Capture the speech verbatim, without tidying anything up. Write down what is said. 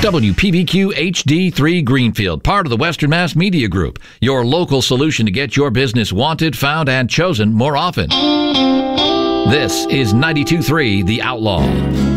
W P V Q H D three Greenfield, part of the Western Mass Media Group, your local solution to get your business wanted, found, and chosen more often. This is ninety-two point three The Outlaw.